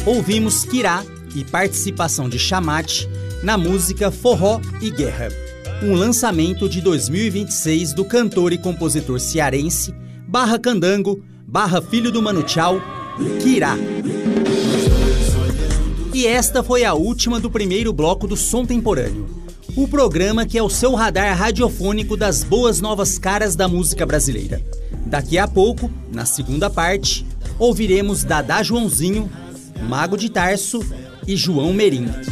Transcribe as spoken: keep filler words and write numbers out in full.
ouvimos Kirá e participação de Chamate na música Forró e Guerra, um lançamento de dois mil e vinte e seis do cantor e compositor cearense barra candango, barra filho do Mano Tchau, Kirá. E esta foi a última do primeiro bloco do Som Temporâneo, o programa que é o seu radar radiofônico das boas novas caras da música brasileira. Daqui a pouco, na segunda parte, ouviremos Dadá Joãozinho, Mago de Tarso e João Merim.